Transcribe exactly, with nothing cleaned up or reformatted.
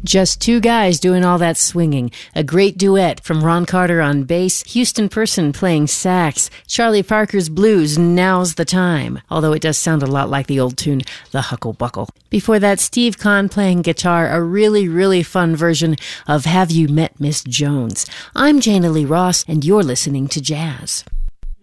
Just two guys doing all that swinging. A great duet from Ron Carter on bass, Houston Person playing sax, Charlie Parker's blues, Now's the Time, although it does sound a lot like the old tune, The Huckle Buckle. Before that, Steve Kahn playing guitar, a really, really fun version of Have You Met Miss Jones? I'm Jana Lee Ross, and you're listening to Jazz.